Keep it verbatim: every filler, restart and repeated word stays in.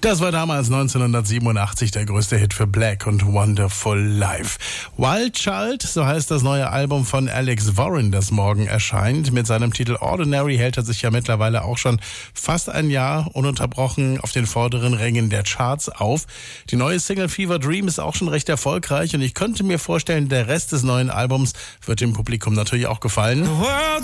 Das war damals neunzehnhundertsiebenundachtzig der größte Hit für Black und Wonderful Life. Wild Child, so heißt das neue Album von Alex Warren, das morgen erscheint. Mit seinem Titel Ordinary hält er sich ja mittlerweile auch schon fast ein Jahr ununterbrochen auf den vorderen Rängen der Charts auf. Die neue Single Fever Dream ist auch schon recht erfolgreich und ich könnte mir vorstellen, der Rest des neuen Albums wird dem Publikum natürlich auch gefallen.